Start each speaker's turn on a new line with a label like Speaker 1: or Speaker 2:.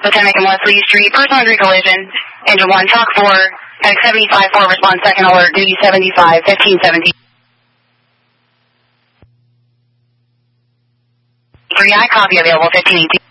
Speaker 1: Potomac and Wesley Street, personal injury collision, engine 1, chalk 4, Medic 75-4, response second alert, duty 75, 1517. 3I, copy available, 1518.